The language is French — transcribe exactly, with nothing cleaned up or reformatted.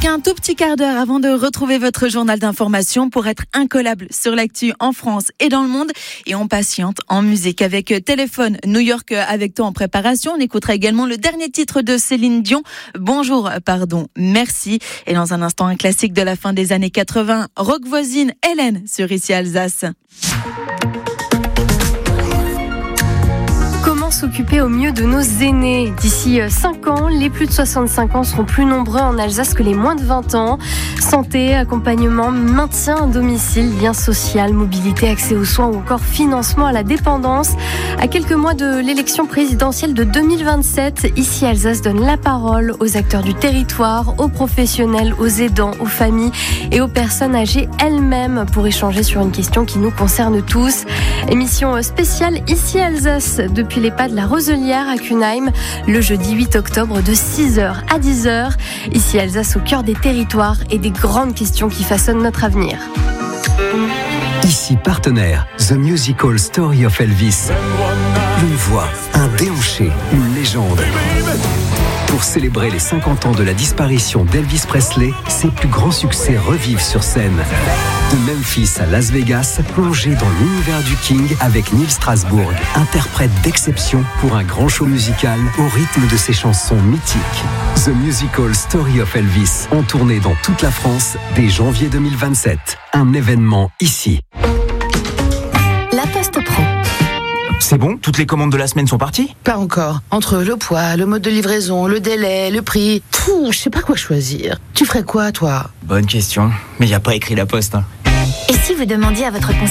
qu'un tout petit quart d'heure avant de retrouver votre journal d'information pour être incollable sur l'actu en France et dans le monde. Et on patiente en musique avec Téléphone New York avec toi en préparation. On écoutera également le dernier titre de Céline Dion, Bonjour, pardon, merci. Et dans un instant, un classique de la fin des années quatre-vingts, rock voisine, Hélène sur Ici Alsace. S'occuper au mieux de nos aînés. D'ici cinq ans, les plus de soixante-cinq ans seront plus nombreux en Alsace que les moins de vingt ans. Santé, accompagnement, maintien à domicile, lien social, mobilité, accès aux soins ou encore financement à la dépendance. À quelques mois de l'élection présidentielle de deux mille vingt-sept, Ici Alsace donne la parole aux acteurs du territoire, aux professionnels, aux aidants, aux familles et aux personnes âgées elles-mêmes pour échanger sur une question qui nous concerne tous. Émission spéciale Ici Alsace depuis les pas de la Roselière à Cunheim, le jeudi huit octobre de six heures à dix heures. Ici Alsace au cœur des territoires et des grandes questions qui façonnent notre avenir. Ici partenaire, The Musical Story of Elvis. Une voix, un déhanché, une légende. Pour célébrer les cinquante ans de la disparition d'Elvis Presley, ses plus grands succès revivent sur scène. De Memphis à Las Vegas, plongé dans l'univers du King avec Neil Strasbourg, interprète d'exception pour un grand show musical au rythme de ses chansons mythiques. The Musical Story of Elvis, en tournée dans toute la France dès janvier deux mille vingt-sept. Un événement ici. La Poste Pro. C'est bon ? Toutes les commandes de la semaine sont parties ? Pas encore. Entre le poids, le mode de livraison, le délai, le prix... Pouh, je sais pas quoi choisir. Tu ferais quoi, toi ? Bonne question. Mais y a pas écrit la Poste. Hein. Et si vous demandiez à votre conseiller